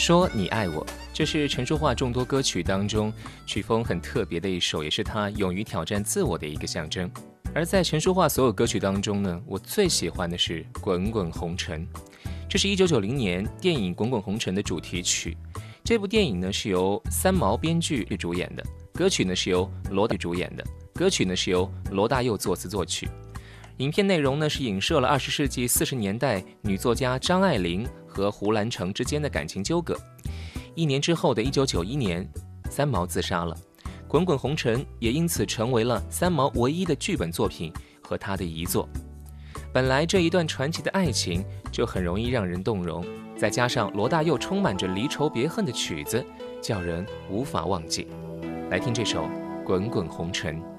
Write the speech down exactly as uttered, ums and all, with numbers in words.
说你爱我，这是陈淑桦众多歌曲当中曲风很特别的一首，也是她勇于挑战自我的一个象征。而在陈淑桦所有歌曲当中呢，我最喜欢的是《滚滚红尘》，这是一九九零年电影《滚滚红尘》的主题曲。这部电影呢是由三毛编剧主演的，歌曲呢是由罗大佑主演的，歌曲呢是由罗大佑作词作曲。影片内容呢是影射了二十世纪四十年代女作家张爱玲和胡兰成之间的感情纠葛。一年之后的一九九一年，三毛自杀了，《滚滚红尘》也因此成为了三毛唯一的剧本作品和他的遗作。本来这一段传奇的爱情就很容易让人动容，再加上罗大佑充满着离愁别恨的曲子，叫人无法忘记。来听这首《滚滚红尘》。